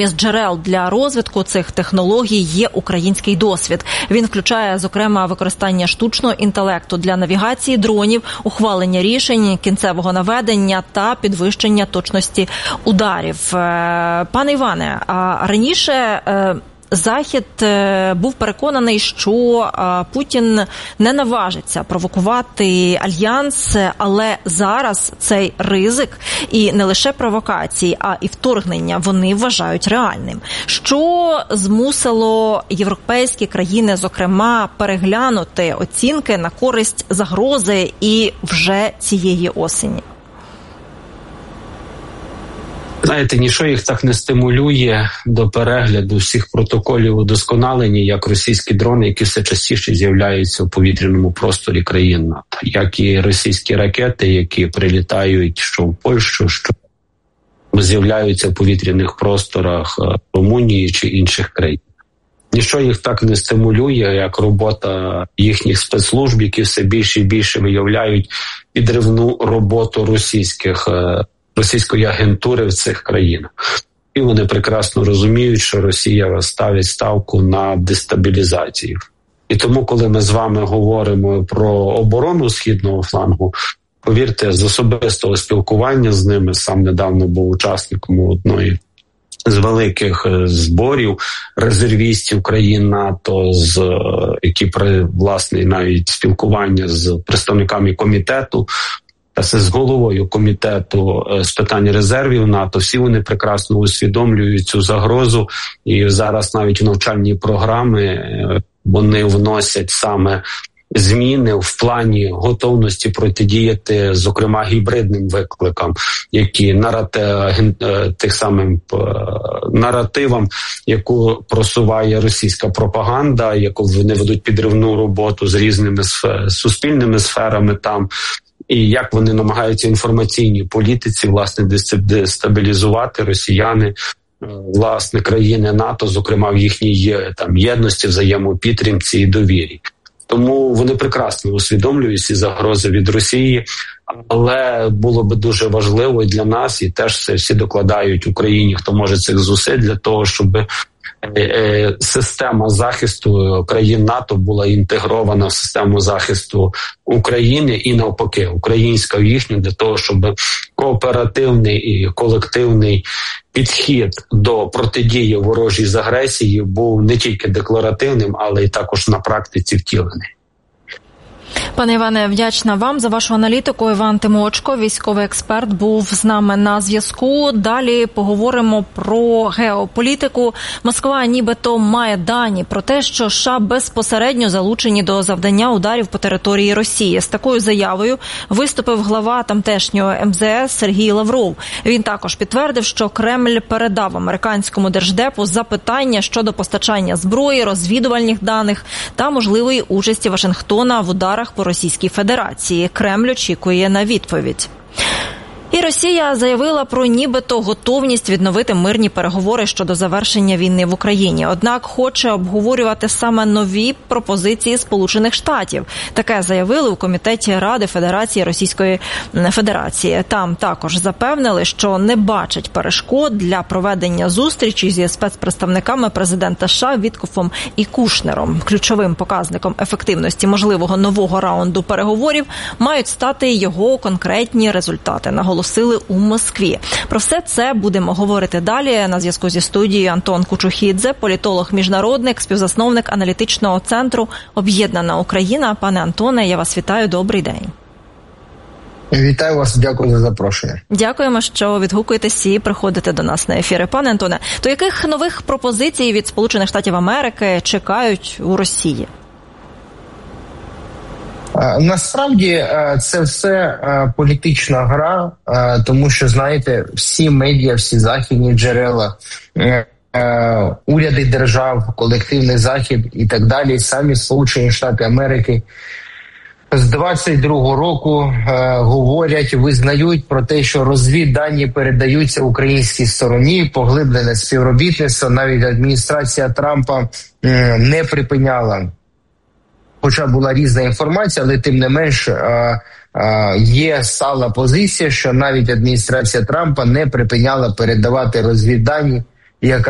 одним із джерел для розвитку цих технологій є український досвід. Він включає, зокрема, використання штучного інтелекту для навігації дронів, ухвалення рішень, кінцевого наведення та підвищення точності ударів. Пане Іване, раніше Захід був переконаний, що Путін не наважиться провокувати альянс, але зараз цей ризик і не лише провокації, а і вторгнення вони вважають реальним. Що змусило європейські країни, зокрема, переглянути оцінки на користь загрози і вже цієї осені? Знаєте, нічого їх так не стимулює до перегляду всіх протоколів удосконалення, як російські дрони, які все частіше з'являються у повітряному просторі країн НАТО, як і російські ракети, які прилітають що в Польщу, що з'являються в повітряних просторах Румунії чи інших країн. Нічого їх так не стимулює, як робота їхніх спецслужб, які все більше і більше виявляють підривну роботу російської агентури в цих країнах. І вони прекрасно розуміють, що Росія ставить ставку на дестабілізацію. І тому, коли ми з вами говоримо про оборону Східного флангу, повірте, з особистого спілкування з ними, сам недавно був учасником одної з великих зборів резервістів країн НАТО, які власне навіть спілкування з представниками комітету, та з головою комітету з питань резервів НАТО, всі вони прекрасно усвідомлюють цю загрозу, і зараз навіть в навчальні програми вони вносять саме зміни в плані готовності протидіяти, зокрема, гібридним викликам, які тих самим наративам, яку просуває російська пропаганда, яку вони ведуть підривну роботу з різними суспільними сферами там, і як вони намагаються інформаційній політиці, власне, дестабілізувати росіяни, власне, країни НАТО, зокрема в їхній єдності, взаємопідтримці і довірі. Тому вони прекрасно усвідомлюють ці загрози від Росії, але було би дуже важливо і для нас, і теж це всі докладають Україні, хто може цих зусиль, для того, щоб система захисту країн НАТО була інтегрована в систему захисту України і навпаки, українська в їхню, для того, щоб кооперативний і колективний підхід до протидії ворожій з агресії був не тільки декларативним, але й також на практиці втілений. Пане Іване, вдячна вам за вашу аналітику. Іван Тимочко, військовий експерт, був з нами на зв'язку. Далі поговоримо про геополітику. Москва нібито має дані про те, що США безпосередньо залучені до завдання ударів по території Росії. З такою заявою виступив глава тамтешнього МЗС Сергій Лавров. Він також підтвердив, що Кремль передав американському держдепу запитання щодо постачання зброї, розвідувальних даних та можливої участі Вашингтона в ударах по Російській Федерації. Кремль очікує на відповідь. І Росія заявила про нібито готовність відновити мирні переговори щодо завершення війни в Україні. Однак хоче обговорювати саме нові пропозиції Сполучених Штатів. Таке заявили у Комітеті Ради Федерації Російської Федерації. Там також запевнили, що не бачать перешкод для проведення зустрічі зі спецпредставниками президента США Віткофом і Кушнером. Ключовим показником ефективності можливого нового раунду переговорів мають стати його конкретні результати, наголосили у Москві. Про все це будемо говорити далі. На зв'язку зі студією Антон Кучухідзе, політолог-міжнародник, співзасновник аналітичного центру «Об'єднана Україна». Пане Антоне, я вас вітаю. Добрий день. Вітаю вас, дякую за запрошення. Дякуємо, що відгукуєтесь і приходите до нас на ефіри. Пане Антоне, то яких нових пропозицій від Сполучених Штатів Америки чекають у Росії? Насправді це все політична гра, тому що, знаєте, всі медіа, всі західні джерела, уряди держав, колективний Захід і так далі, самі Сполучені Штати Америки з 22-го року говорять, визнають про те, що розвіддані передаються українській стороні, поглиблене співробітництво, навіть адміністрація Трампа не припиняла. Хоча була різна інформація, але тим не менш є стала позиція, що навіть адміністрація Трампа не припиняла передавати розвіддані, яка